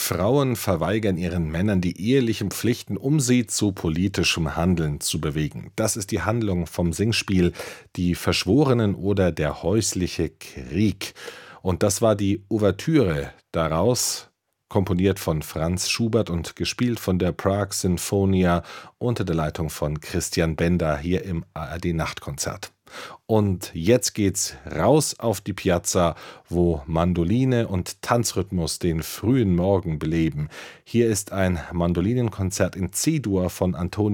Frauen verweigern ihren Männern die ehelichen Pflichten, um sie zu politischem Handeln zu bewegen. Das ist die Handlung vom Singspiel Die Verschworenen oder Der häusliche Krieg. Und das war die Ouvertüre daraus, komponiert von Franz Schubert und gespielt von der Prague Sinfonia unter der Leitung von Christian Bender hier im ARD Nachtkonzert. Und jetzt geht's raus auf die Piazza, wo Mandoline und Tanzrhythmus den frühen Morgen beleben. Hier ist ein Mandolinenkonzert in C-Dur von Antonio